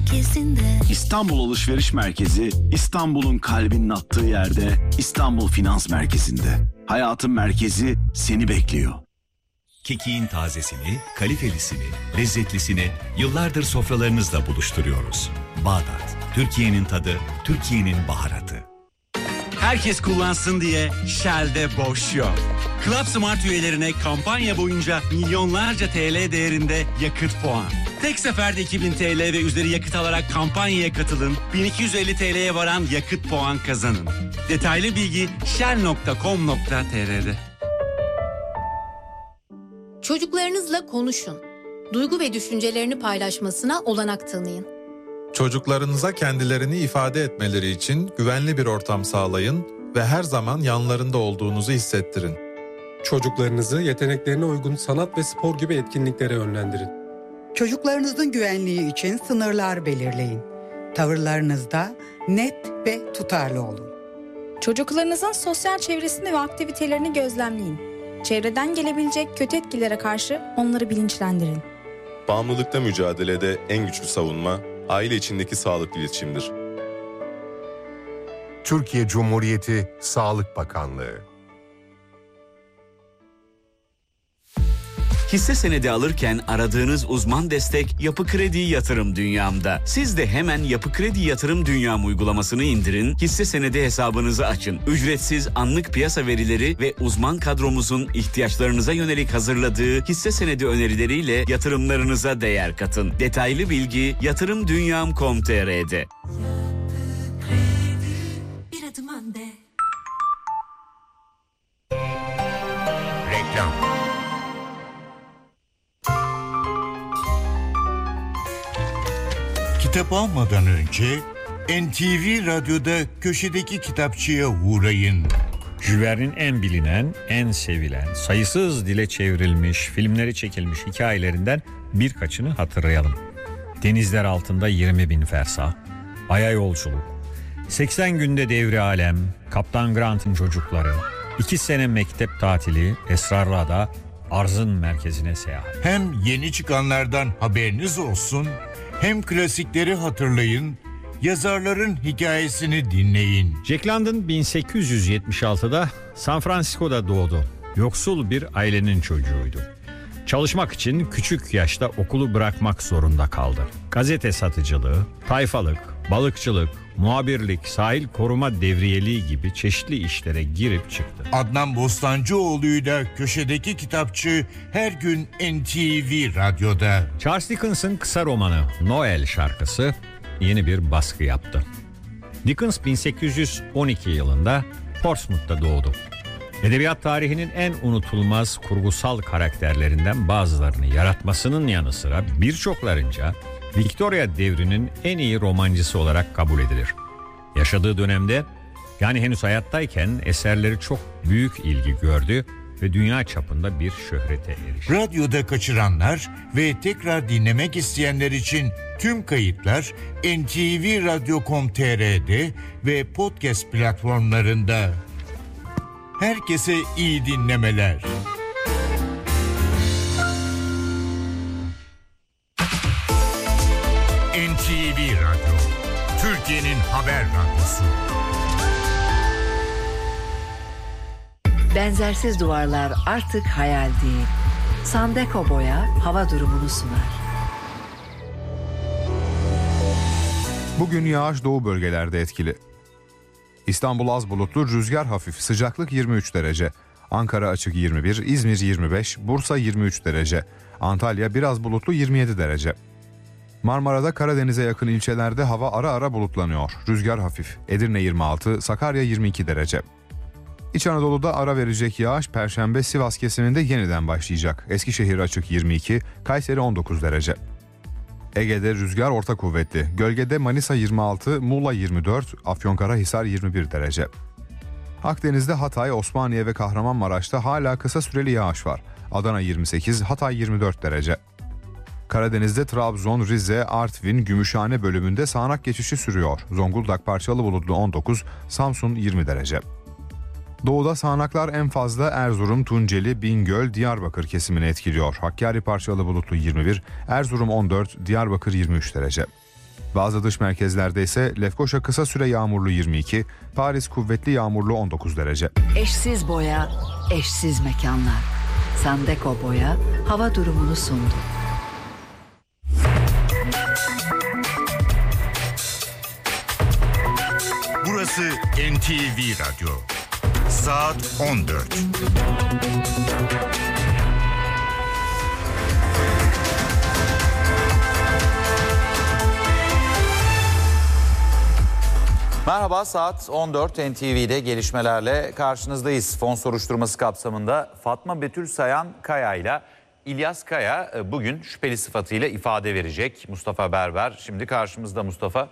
merkezinde. İstanbul Alışveriş Merkezi, İstanbul'un kalbinin attığı yerde, İstanbul Finans Merkezi'nde. Hayatın merkezi seni bekliyor. Kekiğin tazesini, kalitelisini, lezzetlisini yıllardır sofralarınızla buluşturuyoruz. Bağdat, Türkiye'nin tadı, Türkiye'nin baharatı. Herkes kullansın diye Shell'de boş yok. Club Smart üyelerine kampanya boyunca milyonlarca TL değerinde yakıt puan. Tek seferde 2000 TL ve üzeri yakıt alarak kampanyaya katılın. 1250 TL'ye varan yakıt puan kazanın. Detaylı bilgi shell.com.tr'de. Çocuklarınızla konuşun. Duygu ve düşüncelerini paylaşmasına olanak tanıyın. Çocuklarınıza kendilerini ifade etmeleri için güvenli bir ortam sağlayın ve her zaman yanlarında olduğunuzu hissettirin. Çocuklarınızı yeteneklerine uygun sanat ve spor gibi etkinliklere yönlendirin. Çocuklarınızın güvenliği için sınırlar belirleyin. Tavırlarınızda net ve tutarlı olun. Çocuklarınızın sosyal çevresini ve aktivitelerini gözlemleyin. Çevreden gelebilecek kötü etkilere karşı onları bilinçlendirin. Bağımlılıkta mücadelede en güçlü savunma, aile içindeki sağlıklı iletişimdir. Türkiye Cumhuriyeti Sağlık Bakanlığı. Hisse senedi alırken aradığınız uzman destek Yapı Kredi Yatırım Dünyam'da. Siz de hemen Yapı Kredi Yatırım Dünyam uygulamasını indirin, hisse senedi hesabınızı açın. Ücretsiz anlık piyasa verileri ve uzman kadromuzun ihtiyaçlarınıza yönelik hazırladığı hisse senedi önerileriyle yatırımlarınıza değer katın. Detaylı bilgi yatırımdunyam.com.tr'de. Bir adım önde. Reklam. Kitap almadan önce NTV Radyo'da köşedeki kitapçıya uğrayın. Jules Verne'in en bilinen, en sevilen, sayısız dile çevrilmiş, filmleri çekilmiş hikayelerinden birkaçını hatırlayalım. Denizler altında 20.000 fersah, Ay'a yolculuk, 80 günde devri alem, Kaptan Grant'ın çocukları, 2 sene mektep tatili, Esrarlı Ada, Arzın merkezine seyahat. Hem yeni çıkanlardan haberiniz olsun, hem klasikleri hatırlayın, yazarların hikayesini dinleyin. Jack London 1876'da San Francisco'da doğdu. Yoksul bir ailenin çocuğuydu. Çalışmak için küçük yaşta okulu bırakmak zorunda kaldı. Gazete satıcılığı, tayfalık, balıkçılık, muhabirlik, sahil koruma devriyeliği gibi çeşitli işlere girip çıktı. Adnan Bostancıoğlu'yla köşedeki kitapçı her gün NTV Radyo'da. Charles Dickens'ın kısa romanı Noel şarkısı yeni bir baskı yaptı. Dickens 1812 yılında Portsmouth'ta doğdu. Edebiyat tarihinin en unutulmaz kurgusal karakterlerinden bazılarını yaratmasının yanı sıra birçoklarınca Victoria devrinin en iyi romancısı olarak kabul edilir. Yaşadığı dönemde, yani henüz hayattayken eserleri çok büyük ilgi gördü ve dünya çapında bir şöhrete erişti. Radyoda kaçıranlar ve tekrar dinlemek isteyenler için tüm kayıtlar ntvradio.com.tr'de ve podcast platformlarında. Herkese iyi dinlemeler. NTV Radyo, Türkiye'nin haber radyosu. Benzersiz duvarlar artık hayal değil. Sandeko Boya hava durumunu sunar. Bugün yağış doğu bölgelerde etkili. İstanbul az bulutlu, rüzgar hafif, sıcaklık 23 derece. Ankara açık 21, İzmir 25, Bursa 23 derece. Antalya biraz bulutlu 27 derece. Marmara'da Karadeniz'e yakın ilçelerde hava ara ara bulutlanıyor. Rüzgar hafif. Edirne 26, Sakarya 22 derece. İç Anadolu'da ara verecek yağış Perşembe Sivas kesiminde yeniden başlayacak. Eskişehir açık 22, Kayseri 19 derece. Ege'de rüzgar orta kuvvetli. Gölgede Manisa 26, Muğla 24, Afyonkarahisar 21 derece. Akdeniz'de Hatay, Osmaniye ve Kahramanmaraş'ta hala kısa süreli yağış var. Adana 28, Hatay 24 derece. Karadeniz'de Trabzon, Rize, Artvin, Gümüşhane bölümünde sağanak geçişi sürüyor. Zonguldak parçalı bulutlu 19, Samsun 20 derece. Doğuda sağanaklar en fazla Erzurum, Tunceli, Bingöl, Diyarbakır kesimini etkiliyor. Hakkari parçalı bulutlu 21, Erzurum 14, Diyarbakır 23 derece. Bazı dış merkezlerde ise Lefkoşa kısa süre yağmurlu 22, Paris kuvvetli yağmurlu 19 derece. Eşsiz boya, eşsiz mekanlar. Sandeko Boya hava durumunu sundu. Burası NTV Radyo. Saat 14. Merhaba, saat 14 NTV'de gelişmelerle karşınızdayız. Fon soruşturması kapsamında Fatma Betül Sayan Kaya ile İlyas Kaya bugün şüpheli sıfatıyla ifade verecek. Mustafa Berber şimdi karşımızda. Mustafa.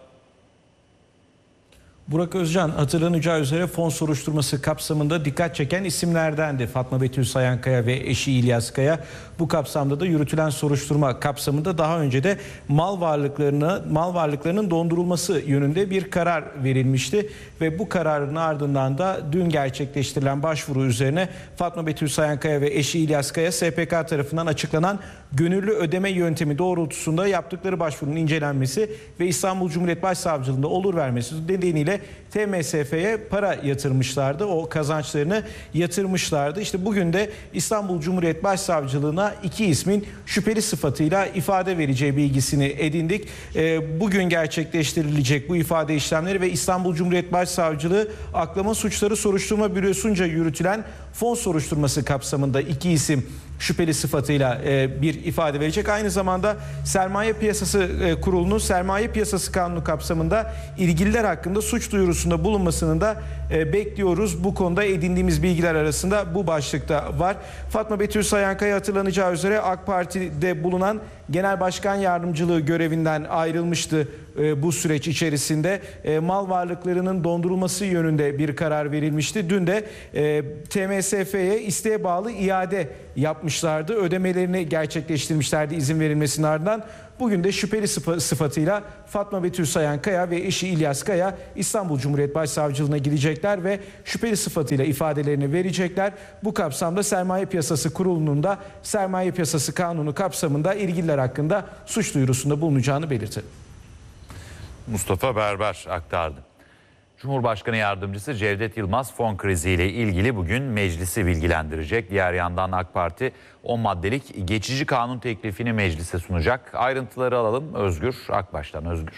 Burak Özcan, hatırlanacağı üzere fon soruşturması kapsamında dikkat çeken isimlerdendi. Fatma Betül Sayan Kaya ve eşi İlyas Kaya. Bu kapsamda da yürütülen soruşturma kapsamında daha önce de mal varlıklarının dondurulması yönünde bir karar verilmişti. Ve bu kararın ardından da dün gerçekleştirilen başvuru üzerine Fatma Betül Sayan Kaya ve eşi İlyas Kaya SPK tarafından açıklanan gönüllü ödeme yöntemi doğrultusunda yaptıkları başvurunun incelenmesi ve İstanbul Cumhuriyet Başsavcılığında olur vermesi nedeniyle TMSF'ye para yatırmışlardı. O kazançlarını yatırmışlardı. İşte bugün de İstanbul Cumhuriyet Başsavcılığına iki ismin şüpheli sıfatıyla ifade vereceği bilgisini edindik. Bugün gerçekleştirilecek bu ifade işlemleri ve İstanbul Cumhuriyet Başsavcılığı Aklama Suçları Soruşturma Bürosu'nca yürütülen fon soruşturması kapsamında iki isim şüpheli sıfatıyla bir ifade verecek. Aynı zamanda Sermaye Piyasası Kurulu'nun Sermaye Piyasası Kanunu kapsamında ilgililer hakkında suç duyurusunda bulunmasını da bekliyoruz. Bu konuda edindiğimiz bilgiler arasında bu başlıkta var. Fatma Betül Sayan Kaya hatırlanacağı üzere AK Parti'de bulunan Genel Başkan Yardımcılığı görevinden ayrılmıştı bu süreç içerisinde. Mal varlıklarının dondurulması yönünde bir karar verilmişti. Dün de TMSF'ye isteğe bağlı iade yapmışlardı. Ödemelerini gerçekleştirmişlerdi izin verilmesinin ardından. Bugün de şüpheli sıfatıyla Fatma Betül Sayan Kaya ve eşi İlyas Kaya İstanbul Cumhuriyet Başsavcılığına gidecekler ve şüpheli sıfatıyla ifadelerini verecekler. Bu kapsamda Sermaye Piyasası Kurulu'nun da Sermaye Piyasası Kanunu kapsamında ilgililer hakkında suç duyurusunda bulunacağını belirtti. Mustafa Berber aktardı. Cumhurbaşkanı Yardımcısı Cevdet Yılmaz fon kriziyle ilgili bugün meclisi bilgilendirecek. Diğer yandan AK Parti 10 maddelik geçici kanun teklifini meclise sunacak. Ayrıntıları alalım Özgür Akbaş'tan. Özgür.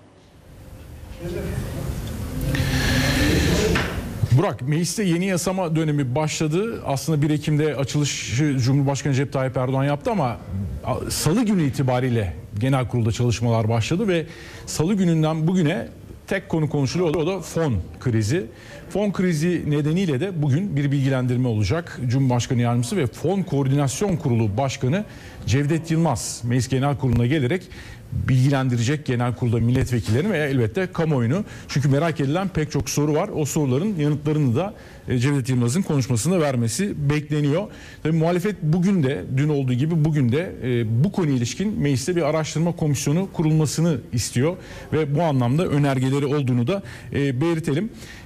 Burak, mecliste yeni yasama dönemi başladı. Aslında 1 Ekim'de açılışı Cumhurbaşkanı Recep Tayyip Erdoğan yaptı ama Salı günü itibariyle genel kurulda çalışmalar başladı ve Salı gününden bugüne tek konu konuşuluyor, o da fon krizi. Fon krizi nedeniyle de bugün bir bilgilendirme olacak. Cumhurbaşkanı Yardımcısı ve Fon Koordinasyon Kurulu Başkanı Cevdet Yılmaz Meclis Genel Kurulu'na gelerek bilgilendirecek genel kurulda milletvekillerini ve elbette kamuoyunu. Çünkü merak edilen pek çok soru var. O soruların yanıtlarını da Cevdet Yılmaz'ın konuşmasında vermesi bekleniyor. Tabii muhalefet bugün de, dün olduğu gibi bugün de bu konuya ilişkin mecliste bir araştırma komisyonu kurulmasını istiyor ve bu anlamda önergeleri olduğunu da belirtelim.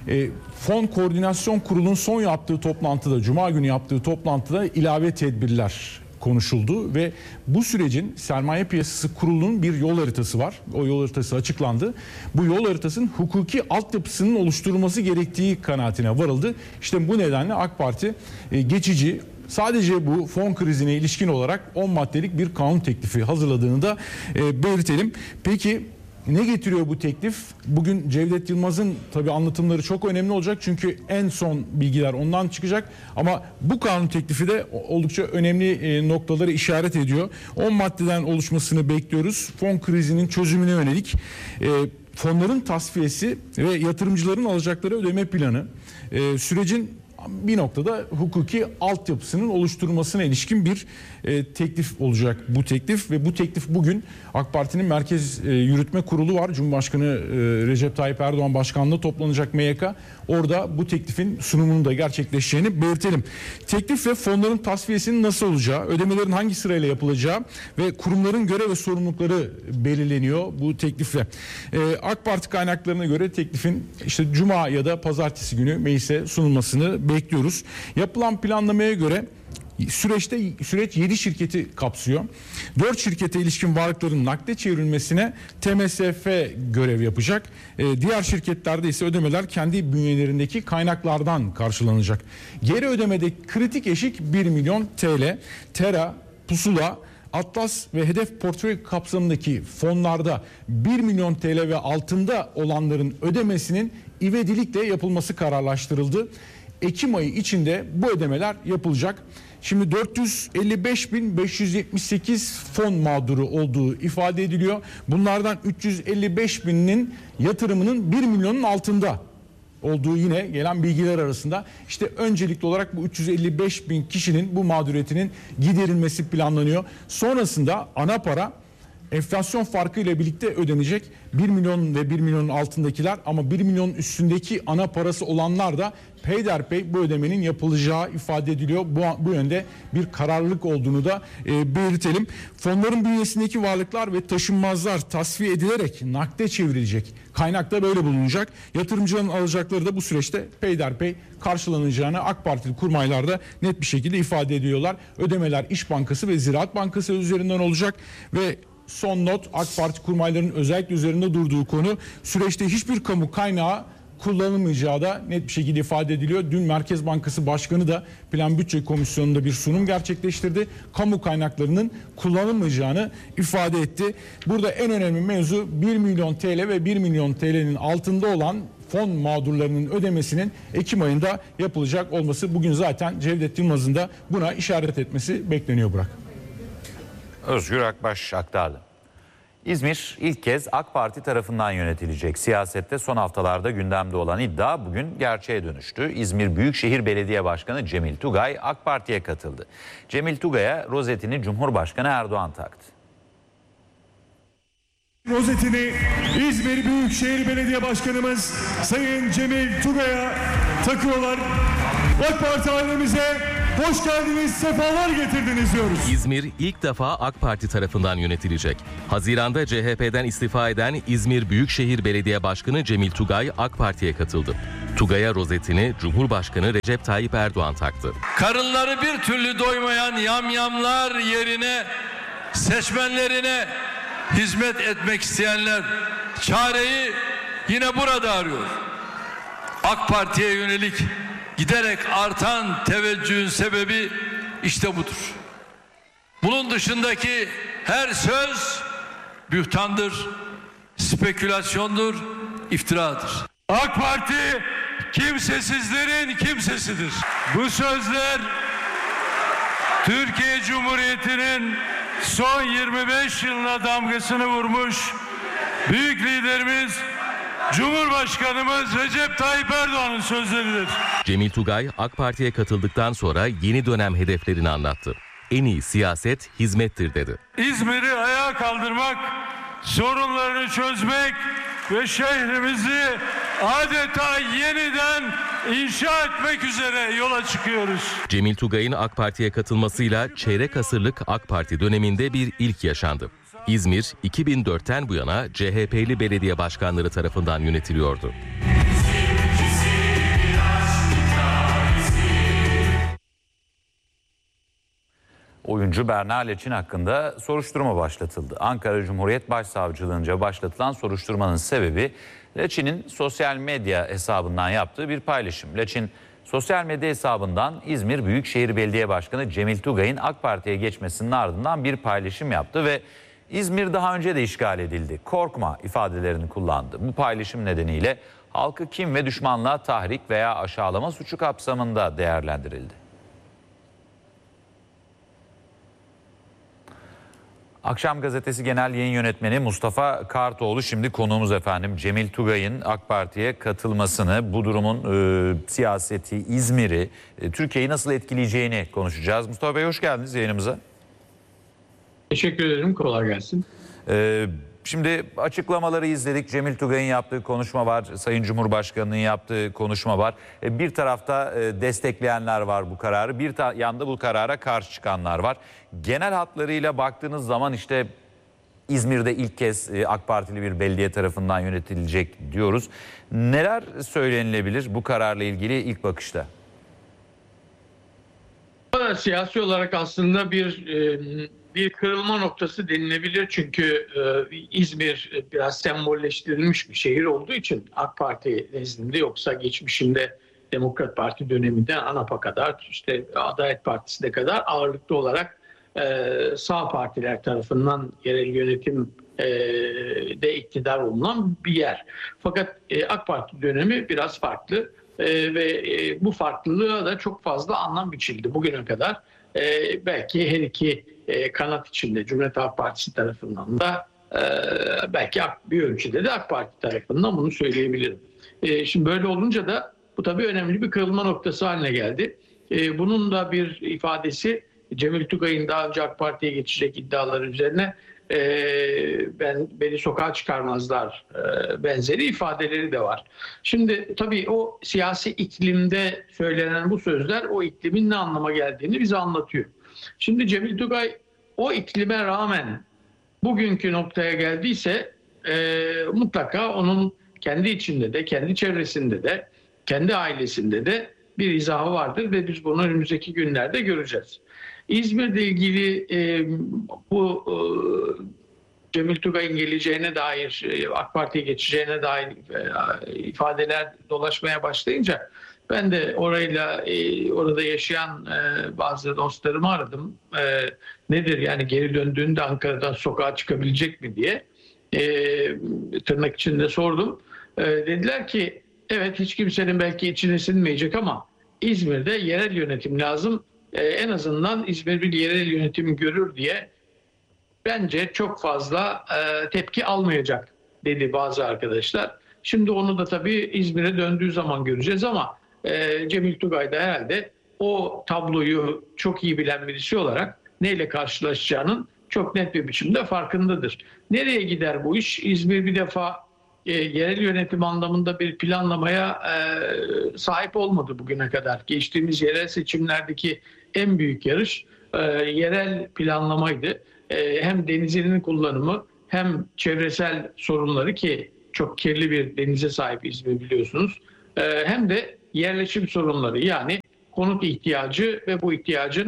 Fon Koordinasyon Kurulu'nun son yaptığı toplantıda, Cuma günü yaptığı toplantıda ilave tedbirler konuşuldu ve bu sürecin Sermaye Piyasası Kurulu'nun bir yol haritası var. O yol haritası açıklandı. Bu yol haritasının hukuki altyapısının oluşturulması gerektiği kanaatine varıldı. İşte bu nedenle AK Parti geçici, sadece bu fon krizine ilişkin olarak 10 maddelik bir kanun teklifi hazırladığını da belirtelim. Peki ne getiriyor bu teklif? Bugün Cevdet Yılmaz'ın tabii anlatımları çok önemli olacak. Çünkü en son bilgiler ondan çıkacak. Ama bu kanun teklifi de oldukça önemli noktaları işaret ediyor. 10 maddeden oluşmasını bekliyoruz. Fon krizinin çözümüne yönelik fonların tasfiyesi ve yatırımcıların alacakları ödeme planı, sürecin bir noktada hukuki altyapısının oluşturulmasına ilişkin bir teklif olacak bu teklif ve bu teklif bugün AK Parti'nin Merkez Yürütme Kurulu var. Cumhurbaşkanı Recep Tayyip Erdoğan başkanlığında toplanacak MYK. Orada bu teklifin sunumunun da gerçekleşeceğini belirtelim. Teklif ve fonların tasfiyesinin nasıl olacağı, ödemelerin hangi sırayla yapılacağı ve kurumların görev ve sorumlulukları belirleniyor bu teklifle. AK Parti kaynaklarına göre teklifin işte Cuma ya da Pazartesi günü meclise sunulmasını bekliyoruz. Yapılan planlamaya göre Süreç 7 şirketi kapsıyor. 4 şirkete ilişkin varlıkların nakde çevrilmesine TMSF görev yapacak. Diğer şirketlerde ise ödemeler kendi bünyelerindeki kaynaklardan karşılanacak. Geri ödemede kritik eşik 1 milyon TL. Tera, Pusula, Atlas ve hedef portföy kapsamındaki fonlarda 1 milyon TL ve altında olanların ödemesinin ivedilikle yapılması kararlaştırıldı. Ekim ayı içinde bu ödemeler yapılacak. Şimdi 455.578 fon mağduru olduğu ifade ediliyor. Bunlardan 355.000'nin yatırımının 1 milyonun altında olduğu yine gelen bilgiler arasında. İşte öncelikli olarak bu 355.000 kişinin bu mağduriyetinin giderilmesi planlanıyor. Sonrasında ana para enflasyon farkı ile birlikte ödenecek. 1 milyon ve 1 milyonun altındakiler, ama 1 milyonun üstündeki ana parası olanlar da peyderpey bu ödemenin yapılacağı ifade ediliyor. Bu yönde bir kararlılık olduğunu da belirtelim. Fonların bünyesindeki varlıklar ve taşınmazlar tasfiye edilerek nakde çevrilecek. Kaynakta böyle bulunacak. Yatırımcıların alacakları da bu süreçte peyderpey karşılanacağını AK Partili kurmaylar da net bir şekilde ifade ediyorlar. Ödemeler İş Bankası ve Ziraat Bankası üzerinden olacak ve son not, AK Parti kurmaylarının özellikle üzerinde durduğu konu, süreçte hiçbir kamu kaynağı kullanılmayacağı da net bir şekilde ifade ediliyor. Dün Merkez Bankası Başkanı da Plan Bütçe Komisyonu'nda bir sunum gerçekleştirdi. Kamu kaynaklarının kullanılmayacağını ifade etti. Burada en önemli mevzu 1 milyon TL ve 1 milyon TL'nin altında olan fon mağdurlarının ödemesinin Ekim ayında yapılacak olması. Bugün zaten Cevdet Yılmaz'ın da buna işaret etmesi bekleniyor Burak. Özgür Akbaş aktardı. İzmir ilk kez AK Parti tarafından yönetilecek. Siyasette son haftalarda gündemde olan iddia bugün gerçeğe dönüştü. İzmir Büyükşehir Belediye Başkanı Cemil Tugay AK Parti'ye katıldı. Cemil Tugay'a rozetini Cumhurbaşkanı Erdoğan taktı. Rozetini İzmir Büyükşehir Belediye Başkanımız Sayın Cemil Tugay'a takıyorlar. AK Parti ailemize hoş geldiniz, sefalar getirdiniz diyoruz. İzmir ilk defa AK Parti tarafından yönetilecek. Haziran'da CHP'den istifa eden İzmir Büyükşehir Belediye Başkanı Cemil Tugay AK Parti'ye katıldı. Tugay'a rozetini Cumhurbaşkanı Recep Tayyip Erdoğan taktı. Karınları bir türlü doymayan yamyamlar yerine seçmenlerine hizmet etmek isteyenler çareyi yine burada arıyor. AK Parti'ye yönelik giderek artan teveccühün sebebi işte budur. Bunun dışındaki her söz bühtandır, spekülasyondur, iftiradır. AK Parti kimsesizlerin kimsesidir. Bu sözler Türkiye Cumhuriyeti'nin son 25 yılına damgasını vurmuş büyük liderimiz Cumhurbaşkanımız Recep Tayyip Erdoğan'ın sözleridir. Cemil Tugay AK Parti'ye katıldıktan sonra yeni dönem hedeflerini anlattı. En iyi siyaset hizmettir dedi. İzmir'i ayağa kaldırmak, sorunlarını çözmek ve şehrimizi adeta yeniden inşa etmek üzere yola çıkıyoruz. Cemil Tugay'ın AK Parti'ye katılmasıyla çeyrek asırlık AK Parti döneminde bir ilk yaşandı. İzmir 2004'ten bu yana CHP'li belediye başkanları tarafından yönetiliyordu. Oyuncu Berna Leçin hakkında soruşturma başlatıldı. Ankara Cumhuriyet Başsavcılığınca başlatılan soruşturmanın sebebi Leçin'in sosyal medya hesabından yaptığı bir paylaşım. Leçin sosyal medya hesabından İzmir Büyükşehir Belediye Başkanı Cemil Tugay'ın AK Parti'ye geçmesinin ardından bir paylaşım yaptı ve İzmir daha önce de işgal edildi, korkma ifadelerini kullandı. Bu paylaşım nedeniyle halkı kin ve düşmanlığa tahrik veya aşağılama suçu kapsamında değerlendirildi. Akşam Gazetesi Genel Yayın Yönetmeni Mustafa Kartoğlu şimdi konuğumuz efendim. Cemil Tugay'ın AK Parti'ye katılmasını, bu durumun siyaseti, İzmir'i, Türkiye'yi nasıl etkileyeceğini konuşacağız. Mustafa Bey hoş geldiniz yayınımıza. Teşekkür ederim. Kolay gelsin. Şimdi açıklamaları izledik. Cemil Tugay'ın yaptığı konuşma var. Sayın Cumhurbaşkanı'nın yaptığı konuşma var. Bir tarafta destekleyenler var bu kararı. Bir yanda bu karara karşı çıkanlar var. Genel hatlarıyla baktığınız zaman işte İzmir'de ilk kez AK Partili bir belediye tarafından yönetilecek diyoruz. Neler söylenilebilir bu kararla ilgili ilk bakışta? da siyasi olarak aslında bir kırılma noktası denilebilir. Çünkü İzmir biraz sembolleştirilmiş bir şehir olduğu için AK Parti nezdinde, yoksa geçmişinde Demokrat Parti döneminden ANAP'a kadar, işte Adalet Partisi'ne kadar ağırlıklı olarak sağ partiler tarafından yerel yönetim de iktidar olunan bir yer. Fakat AK Parti dönemi biraz farklı ve bu farklılığa da çok fazla anlam biçildi bugüne kadar. Belki her iki kanat içinde Cumhuriyet Halk Partisi tarafından da belki bir ölçüde de AK Parti tarafından bunu söyleyebilirim. Şimdi böyle olunca da bu tabii önemli bir kırılma noktası haline geldi. Bunun da bir ifadesi Cemil Tugay'ın daha önce AK Parti'ye geçecek iddiaları üzerine beni sokağa çıkarmazlar benzeri ifadeleri de var. Şimdi tabii o siyasi iklimde söylenen bu sözler o iklimin ne anlama geldiğini bize anlatıyor. Şimdi Cemil Tugay o iklime rağmen bugünkü noktaya geldiyse mutlaka onun kendi içinde de, kendi çevresinde de, kendi ailesinde de bir izahı vardır ve biz bunu önümüzdeki günlerde göreceğiz. İzmir'le ilgili bu Cemil Tugay'ın geleceğine dair, AK Parti'ye geçeceğine dair ifadeler dolaşmaya başlayınca ben de orada yaşayan bazı dostlarımı aradım. Nedir yani, geri döndüğünde Ankara'dan sokağa çıkabilecek mi diye tırnak içinde sordum. Dediler ki evet, hiç kimsenin belki içine sinmeyecek ama İzmir'de yerel yönetim lazım. En azından İzmir bir yerel yönetim görür diye bence çok fazla tepki almayacak dedi bazı arkadaşlar. Şimdi onu da tabii İzmir'e döndüğü zaman göreceğiz ama Cemil Tugay da herhalde o tabloyu çok iyi bilen birisi olarak neyle karşılaşacağının çok net bir biçimde farkındadır. Nereye gider bu iş? İzmir bir defa yerel yönetim anlamında bir planlamaya sahip olmadı bugüne kadar. Geçtiğimiz yerel seçimlerdeki en büyük yarış yerel planlamaydı. Hem denizinin kullanımı hem çevresel sorunları, ki çok kirli bir denize sahip İzmir biliyorsunuz, hem de yerleşim sorunları, yani konut ihtiyacı ve bu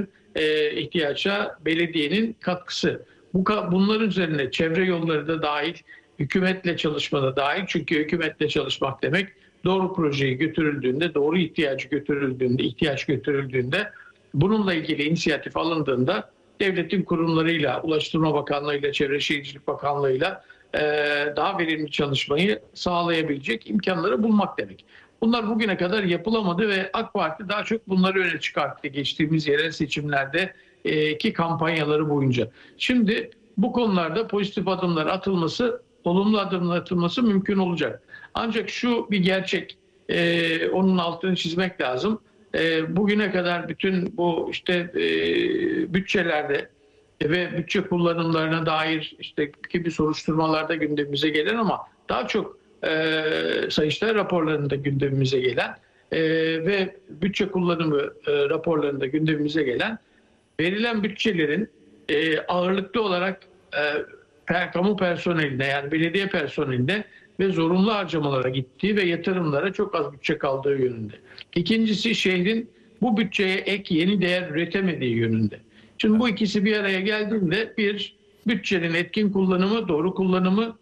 ihtiyaca belediyenin katkısı. Bunların üzerine çevre yolları da dahil, hükümetle çalışma da dahil. Çünkü hükümetle çalışmak demek doğru projeyi götürüldüğünde, doğru ihtiyaç götürüldüğünde, bununla ilgili inisiyatif alındığında devletin kurumlarıyla, Ulaştırma Bakanlığı'yla, Çevre Şehircilik Bakanlığı'yla daha verimli çalışmayı sağlayabilecek imkanları bulmak demek. Bunlar bugüne kadar yapılamadı ve AK Parti daha çok bunları öne çıkarttı geçtiğimiz yerel seçimlerde ki kampanyaları boyunca. Şimdi bu konularda pozitif adımlar atılması, olumlu adımlar atılması mümkün olacak. Ancak şu bir gerçek, onun altını çizmek lazım. Bugüne kadar bütün bu bütçelerde ve bütçe kullanımlarına dair gibi soruşturmalarda gündemimize gelen ama daha çok Sayıştay raporlarında gündemimize gelen ve bütçe kullanımı raporlarında gündemimize gelen verilen bütçelerin ağırlıklı olarak kamu personeline, yani belediye personeline ve zorunlu harcamalara gittiği ve yatırımlara çok az bütçe kaldığı yönünde. İkincisi, şehrin bu bütçeye ek yeni değer üretemediği yönünde. Şimdi bu ikisi bir araya geldiğinde bir bütçenin etkin kullanımı, doğru kullanımı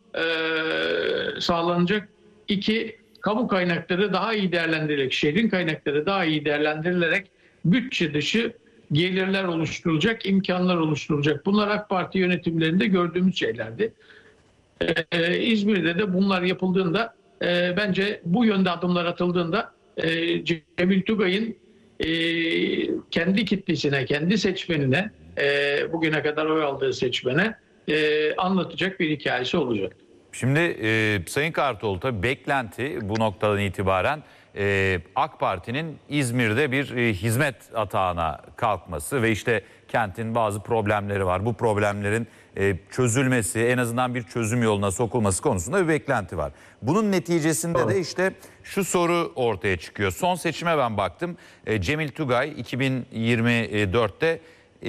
sağlanacak. İki, kamu kaynakları daha iyi değerlendirilerek, şehrin kaynakları daha iyi değerlendirilerek bütçe dışı gelirler oluşturulacak, imkanlar oluşturulacak. Bunlar AK Parti yönetimlerinde gördüğümüz şeylerdi. İzmir'de de bunlar yapıldığında, bence bu yönde adımlar atıldığında Cemil Tugay'ın kendi kitlesine, kendi seçmenine, bugüne kadar oy aldığı seçmene anlatacak bir hikayesi olacak. Şimdi Sayın Kartoğlu, tabii beklenti bu noktadan itibaren AK Parti'nin İzmir'de bir hizmet atağına kalkması ve kentin bazı problemleri var. Bu problemlerin çözülmesi, en azından bir çözüm yoluna sokulması konusunda bir beklenti var. Bunun neticesinde de şu soru ortaya çıkıyor. Son seçime ben baktım. Cemil Tugay 2024'te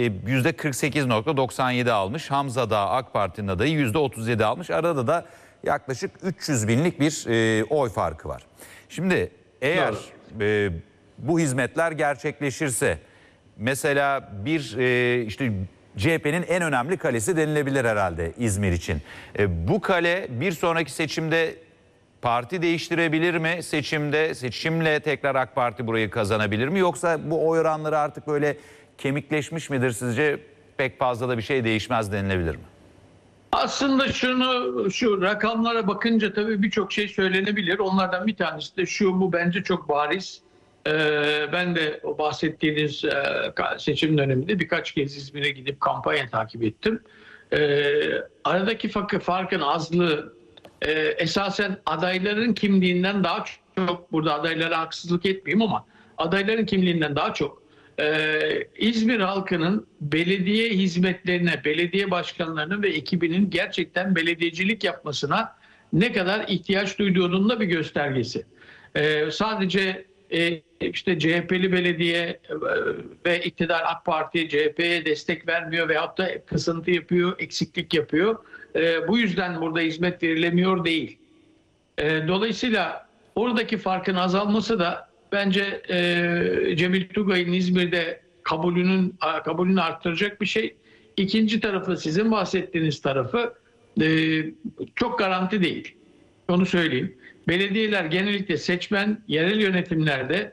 %48.97 almış. Hamza Dağ AK Parti'nin adayı %37 almış. Arada da yaklaşık 300 binlik bir oy farkı var. Şimdi eğer bu hizmetler gerçekleşirse mesela bir işte CHP'nin en önemli kalesi denilebilir herhalde İzmir için. Bu kale bir sonraki seçimde parti değiştirebilir mi? Seçimle tekrar AK Parti burayı kazanabilir mi? Yoksa bu oy oranları artık böyle kemikleşmiş midir sizce? Pek fazla da bir şey değişmez denilebilir mi? Aslında şu rakamlara bakınca tabii birçok şey söylenebilir. Onlardan bir tanesi de bu bence çok bariz. Ben de o bahsettiğiniz seçim döneminde birkaç kez İzmir'e gidip kampanya takip ettim. Aradaki farkın azlığı esasen adayların kimliğinden daha çok, burada adaylara haksızlık etmeyeyim ama adayların kimliğinden daha çok İzmir halkının belediye hizmetlerine, belediye başkanlarının ve ekibinin gerçekten belediyecilik yapmasına ne kadar ihtiyaç duyduğunun da bir göstergesi. Sadece işte CHP'li belediye ve iktidar AK Parti CHP'ye destek vermiyor veyahut da kısıntı yapıyor, eksiklik yapıyor. Bu yüzden burada hizmet verilemiyor değil. Dolayısıyla oradaki farkın azalması da bence Cemil Tugay'ın İzmir'de kabulünü arttıracak bir şey. İkinci tarafı, sizin bahsettiğiniz tarafı çok garanti değil. Onu söyleyeyim. Belediyeler genellikle seçmen yerel yönetimlerde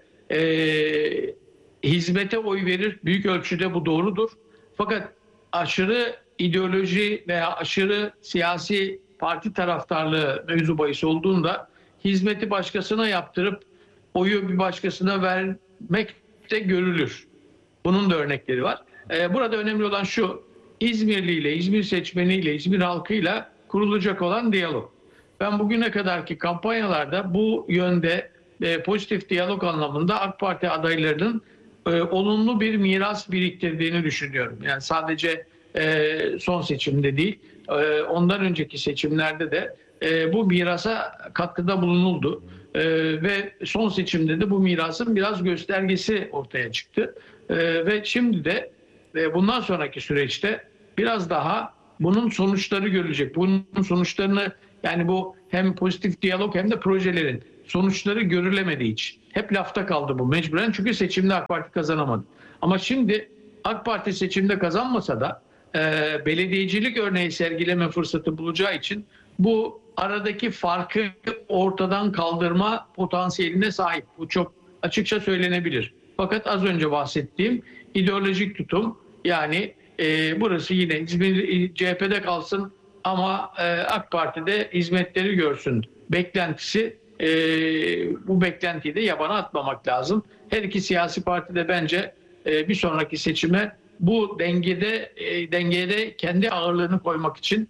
hizmete oy verir. Büyük ölçüde bu doğrudur. Fakat aşırı ideoloji veya aşırı siyasi parti taraftarlığı mevzu bahis olduğunda hizmeti başkasına yaptırıp oyu bir başkasına vermek de görülür. Bunun da örnekleri var. Burada önemli olan şu: İzmirli ile, İzmir seçmeniyle, İzmir halkıyla kurulacak olan diyalog. Ben bugüne kadarki kampanyalarda bu yönde pozitif diyalog anlamında AK Parti adaylarının olumlu bir miras biriktirdiğini düşünüyorum. Yani sadece son seçimde değil, ondan önceki seçimlerde de bu mirasa katkıda bulunuldu. Ve son seçimde de bu mirasın biraz göstergesi ortaya çıktı. Ve şimdi de bundan sonraki süreçte biraz daha bunun sonuçları görülecek. Bunun sonuçlarını, yani bu hem pozitif diyalog hem de projelerin sonuçları görülemediği için hep lafta kaldı bu mecburen, çünkü seçimde AK Parti kazanamadı. Ama şimdi AK Parti seçimde kazanmasa da belediyecilik örneği sergileme fırsatı bulacağı için bu aradaki farkı ortadan kaldırma potansiyeline sahip. Bu çok açıkça söylenebilir. Fakat az önce bahsettiğim ideolojik tutum, yani burası yine İzmir CHP'de kalsın ama AK Parti'de hizmetleri görsün beklentisi, bu beklentiyi de yabana atmamak lazım. Her iki siyasi parti de bence bir sonraki seçime bu dengede kendi ağırlığını koymak için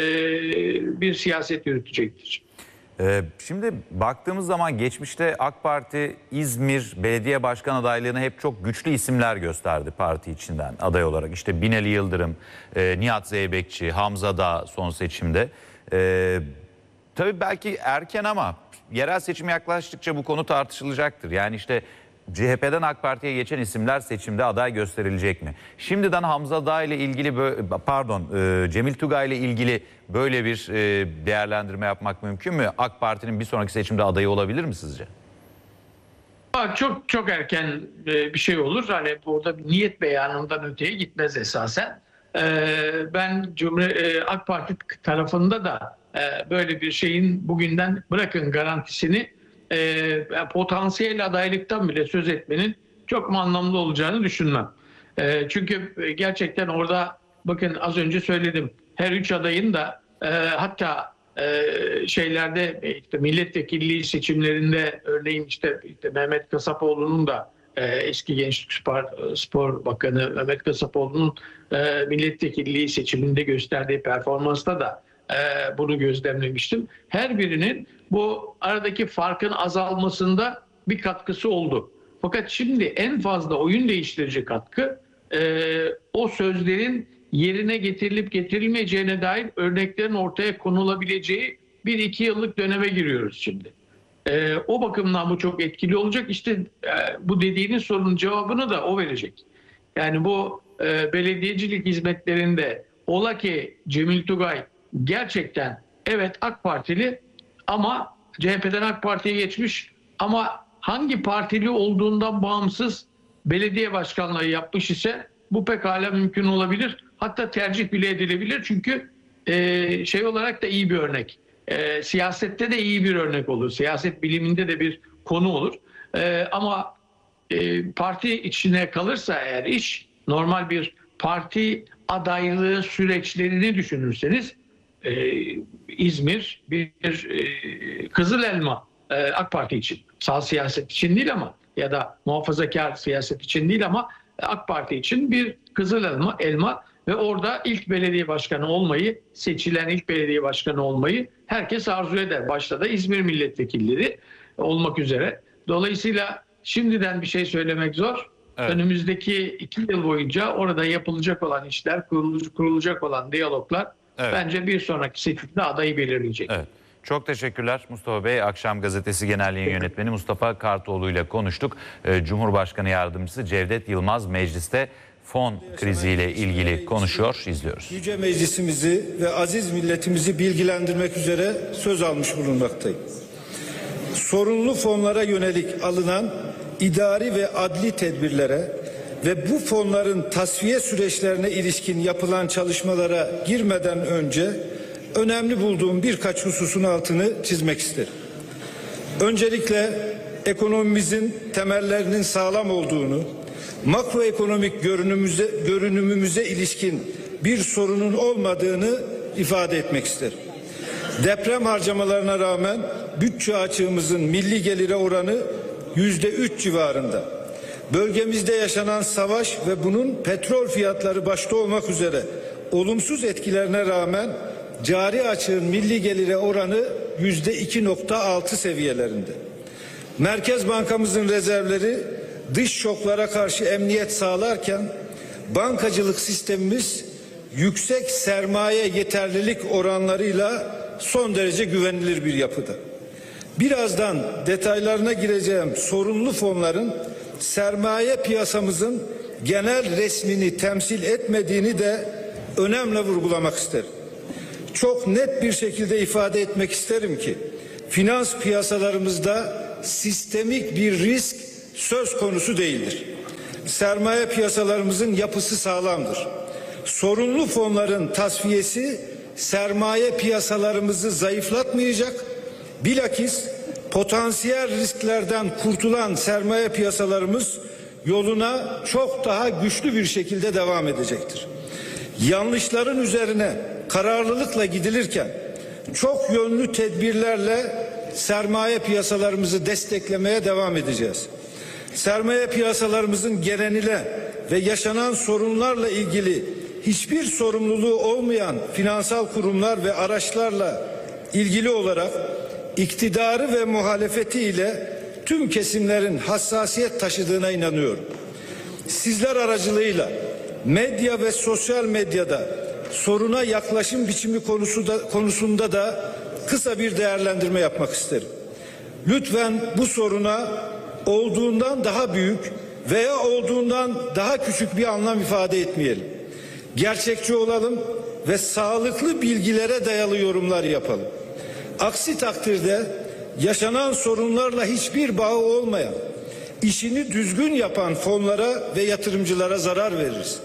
bir siyaset yürütecektir. Şimdi baktığımız zaman geçmişte AK Parti İzmir Belediye Başkan adaylığına hep çok güçlü isimler gösterdi parti içinden aday olarak. İşte Binali Yıldırım, Nihat Zeybekçi, Hamza Dağ son seçimde. Tabii belki erken ama yerel seçime yaklaştıkça bu konu tartışılacaktır. Yani işte CHP'den AK Parti'ye geçen isimler seçimde aday gösterilecek mi? Şimdiden Hamza Dağ ile ilgili, Cemil Tugay ile ilgili böyle bir değerlendirme yapmak mümkün mü? AK Parti'nin bir sonraki seçimde adayı olabilir mi sizce? Çok erken bir şey olur. Hani burada bir niyet beyanından öteye gitmez esasen. Ben AK Parti tarafında da böyle bir şeyin bugünden bırakın garantisini, potansiyel adaylıktan bile söz etmenin çok mu anlamlı olacağını düşünmem. Çünkü gerçekten orada bakın az önce söyledim, her üç adayın da hatta şeylerde işte milletvekilliği seçimlerinde örneğin işte Mehmet Kasapoğlu'nun da eski Gençlik Spor Bakanı Mehmet Kasapoğlu'nun milletvekilliği seçiminde gösterdiği performansta da bunu gözlemlemiştim. Her birinin bu aradaki farkın azalmasında bir katkısı oldu. Fakat şimdi en fazla oyun değiştirici katkı o sözlerin yerine getirilip getirilmeyeceğine dair örneklerin ortaya konulabileceği 1-2 yıllık döneme giriyoruz şimdi. O bakımdan bu çok etkili olacak. İşte bu dediğiniz sorunun cevabını da o verecek. Yani bu belediyecilik hizmetlerinde ola ki Cemil Tugay gerçekten evet AK Partili ama CHP'den AK Parti'ye geçmiş, ama hangi partili olduğundan bağımsız belediye başkanlığı yapmış ise bu pekala mümkün olabilir. Hatta tercih bile edilebilir çünkü şey olarak da iyi bir örnek. Siyasette de iyi bir örnek olur. Siyaset biliminde de bir konu olur. Ama parti içine kalırsa eğer iş, normal bir parti adaylığı süreçlerini düşünürseniz İzmir bir kızıl elma AK Parti için. Sağ siyaset için değil ama ya da muhafazakar siyaset için değil ama AK Parti için bir kızıl elma ve orada ilk belediye başkanı olmayı, seçilen ilk belediye başkanı olmayı herkes arzu eder. Başta da İzmir milletvekilleri olmak üzere. Dolayısıyla şimdiden bir şey söylemek zor. Evet. Önümüzdeki 2 yıl boyunca orada yapılacak olan işler, kurulacak olan diyaloglar bence bir sonraki seçimde adayı belirleyecek. Evet. Çok teşekkürler Mustafa Bey. Akşam Gazetesi Genel Yayın Yönetmeni Mustafa Kartoğlu ile konuştuk. Cumhurbaşkanı Yardımcısı Cevdet Yılmaz mecliste fon kriziyle ilgili konuşuyor. İzliyoruz. Yüce Meclisimizi ve aziz milletimizi bilgilendirmek üzere söz almış bulunmaktayım. Sorunlu fonlara yönelik alınan idari ve adli tedbirlere ve bu fonların tasfiye süreçlerine ilişkin yapılan çalışmalara girmeden önce önemli bulduğum birkaç hususun altını çizmek isterim. Öncelikle ekonomimizin temellerinin sağlam olduğunu, makroekonomik görünümümüze ilişkin bir sorunun olmadığını ifade etmek isterim. Deprem harcamalarına rağmen bütçe açığımızın milli gelire oranı %3 civarında. Bölgemizde yaşanan savaş ve bunun petrol fiyatları başta olmak üzere olumsuz etkilerine rağmen cari açığın milli gelire oranı %2.6 seviyelerinde. Merkez Bankamızın rezervleri dış şoklara karşı emniyet sağlarken bankacılık sistemimiz yüksek sermaye yeterlilik oranlarıyla son derece güvenilir bir yapıda. Birazdan detaylarına gireceğim sorunlu fonların sermaye piyasamızın genel resmini temsil etmediğini de önemli vurgulamak isterim. Çok net bir şekilde ifade etmek isterim ki finans piyasalarımızda sistemik bir risk söz konusu değildir. Sermaye piyasalarımızın yapısı sağlamdır. Sorunlu fonların tasfiyesi sermaye piyasalarımızı zayıflatmayacak, bilakis potansiyel risklerden kurtulan sermaye piyasalarımız yoluna çok daha güçlü bir şekilde devam edecektir. Yanlışların üzerine kararlılıkla gidilirken çok yönlü tedbirlerle sermaye piyasalarımızı desteklemeye devam edeceğiz. Sermaye piyasalarımızın geneliyle ve yaşanan sorunlarla ilgili hiçbir sorumluluğu olmayan finansal kurumlar ve araçlarla ilgili olarak iktidarı ve muhalefeti ile tüm kesimlerin hassasiyet taşıdığına inanıyorum. Sizler aracılığıyla medya ve sosyal medyada soruna yaklaşım biçimi konusunda da kısa bir değerlendirme yapmak isterim. Lütfen bu soruna olduğundan daha büyük veya olduğundan daha küçük bir anlam ifade etmeyelim. Gerçekçi olalım ve sağlıklı bilgilere dayalı yorumlar yapalım. Aksi takdirde yaşanan sorunlarla hiçbir bağı olmayan, işini düzgün yapan fonlara ve yatırımcılara zarar veririz.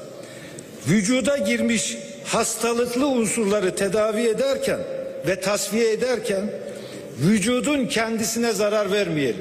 Vücuda girmiş hastalıklı unsurları tedavi ederken ve tasfiye ederken vücudun kendisine zarar vermeyelim.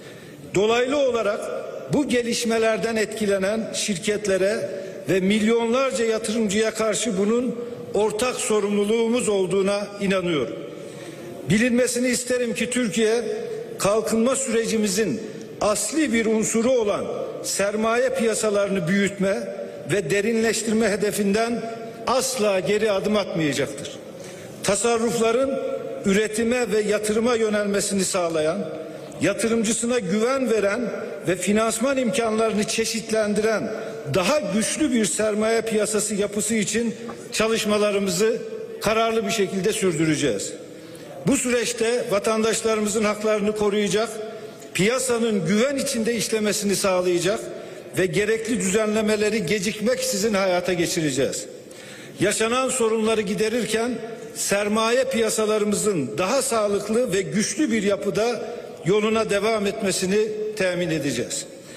Dolaylı olarak bu gelişmelerden etkilenen şirketlere ve milyonlarca yatırımcıya karşı bunun ortak sorumluluğumuz olduğuna inanıyorum. Bilinmesini isterim ki Türkiye kalkınma sürecimizin asli bir unsuru olan sermaye piyasalarını büyütme ve derinleştirme hedefinden asla geri adım atmayacaktır. Tasarrufların üretime ve yatırıma yönelmesini sağlayan, yatırımcısına güven veren ve finansman imkanlarını çeşitlendiren daha güçlü bir sermaye piyasası yapısı için çalışmalarımızı kararlı bir şekilde sürdüreceğiz. Bu süreçte vatandaşlarımızın haklarını koruyacak, piyasanın güven içinde işlemesini sağlayacak ve gerekli düzenlemeleri gecikmeksizin hayata geçireceğiz. Yaşanan sorunları giderirken sermaye piyasalarımızın daha sağlıklı ve güçlü bir yapıda yoluna devam etmesini temin edeceğiz.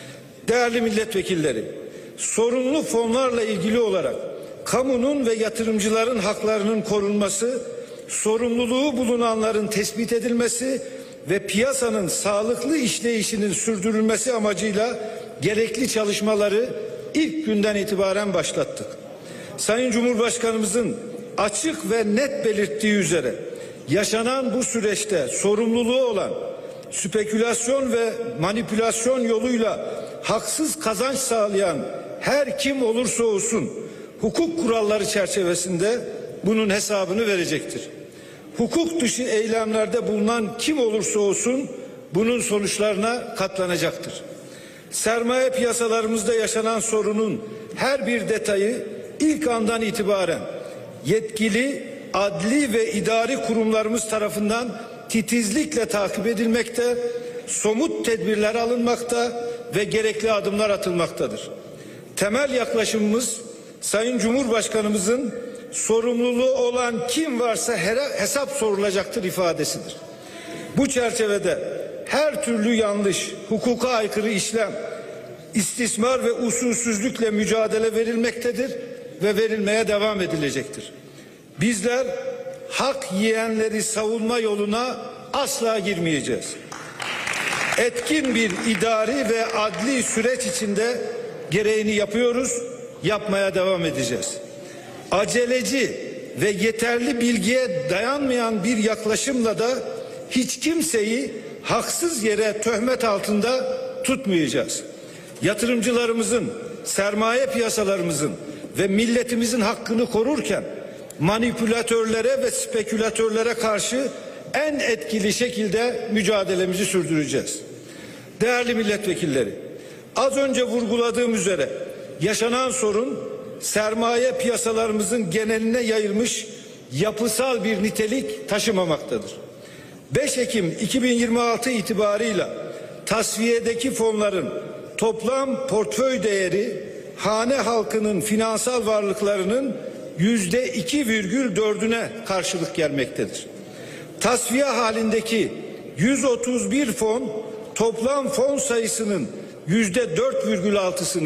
Değerli milletvekilleri, sorunlu fonlarla ilgili olarak kamunun ve yatırımcıların haklarının korunması, sorumluluğu bulunanların tespit edilmesi ve piyasanın sağlıklı işleyişinin sürdürülmesi amacıyla gerekli çalışmaları ilk günden itibaren başlattık. Sayın Cumhurbaşkanımızın açık ve net belirttiği üzere yaşanan bu süreçte sorumluluğu olan spekülasyon ve manipülasyon yoluyla haksız kazanç sağlayan her kim olursa olsun hukuk kuralları çerçevesinde bunun hesabını verecektir. Hukuk dışı eylemlerde bulunan kim olursa olsun bunun sonuçlarına katlanacaktır. Sermaye piyasalarımızda yaşanan sorunun her bir detayı ilk andan itibaren yetkili, adli ve idari kurumlarımız tarafından titizlikle takip edilmekte, somut tedbirler alınmakta ve gerekli adımlar atılmaktadır. Temel yaklaşımımız Sayın Cumhurbaşkanımızın sorumluluğu olan kim varsa hesap sorulacaktır ifadesidir. Bu çerçevede her türlü yanlış, hukuka aykırı işlem, istismar ve usulsüzlükle mücadele verilmektedir ve verilmeye devam edilecektir. Bizler hak yiyenleri savunma yoluna asla girmeyeceğiz. Etkin bir idari ve adli süreç içinde gereğini yapıyoruz, yapmaya devam edeceğiz. Aceleci ve yeterli bilgiye dayanmayan bir yaklaşımla da hiç kimseyi haksız yere töhmet altında tutmayacağız. Yatırımcılarımızın, sermaye piyasalarımızın ve milletimizin hakkını korurken manipülatörlere ve spekülatörlere karşı en etkili şekilde mücadelemizi sürdüreceğiz. Değerli milletvekilleri, az önce vurguladığım üzere yaşanan sorun sermaye piyasalarımızın geneline yayılmış yapısal bir nitelik taşımamaktadır. 5 Ekim 2026 itibarıyla tasfiyedeki fonların toplam portföy değeri hane halkının finansal varlıklarının %2,4'üne karşılık gelmektedir. Tasfiye halindeki 131 fon toplam fon sayısının %4,6'sını